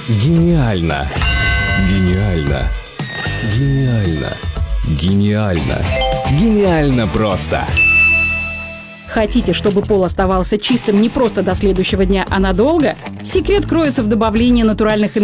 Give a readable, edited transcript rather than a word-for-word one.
Гениально! Гениально! Гениально! Гениально! Гениально просто! Хотите, чтобы пол оставался чистым не просто до следующего дня, а надолго? Секрет кроется в добавлении натуральных ингредиентов